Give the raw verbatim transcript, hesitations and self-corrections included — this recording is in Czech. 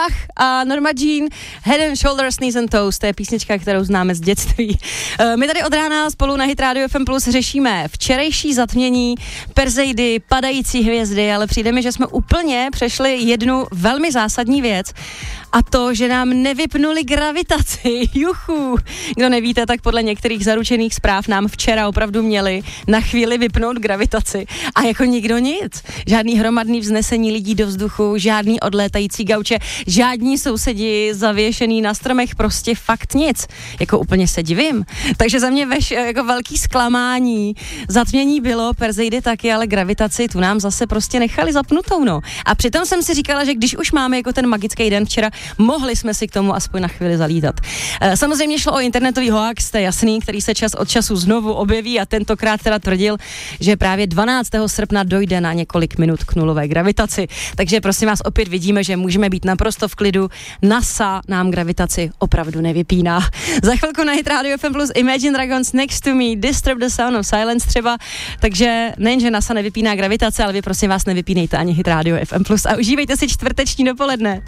Bach a Norma Jean, Head and Shoulders, Knees and Toes, to je písnička, kterou známe z dětství. My tady od rána spolu na Hit Radio F M Plus řešíme včerejší zatmění, Perseidy, padající hvězdy, ale přijde mi, že jsme úplně přešli jednu velmi zásadní věc, a to, že nám nevypnuli gravitaci. Juchu. Kdo nevíte, tak podle některých zaručených zpráv nám včera opravdu měli na chvíli vypnout gravitaci. A jako nikdo nic. Žádný hromadný vznesení lidí do vzduchu, žádný odlétající gauče, žádní sousedi zavěšený na stromech, prostě fakt nic. Jako úplně se divím. Takže za mě veš, jako velký zklamání. Zatmění bylo, Perseidy taky, ale gravitaci tu nám zase prostě nechali zapnutou, no. A přitom jsem si říkala, že když už máme jako ten magický den včera, mohli jsme si k tomu aspoň na chvíli zalítat. E, samozřejmě šlo o internetový hoax, to je jasný, který se čas od času znovu objeví a tentokrát teda tvrdil, že právě dvanáctého srpna dojde na několik minut k nulové gravitaci. Takže prosím vás, opět vidíme, že můžeme být naprosto v klidu. NASA nám gravitaci opravdu nevypíná. Za chvilku na Hit Radio F M Plus Imagine Dragons Next to Me, Disturb the Sound of Silence třeba. Takže nejenže NASA nevypíná gravitace, ale vy prosím vás nevypínejte ani Hit Radio F M Plus a užívejte si čtvrteční dopoledne.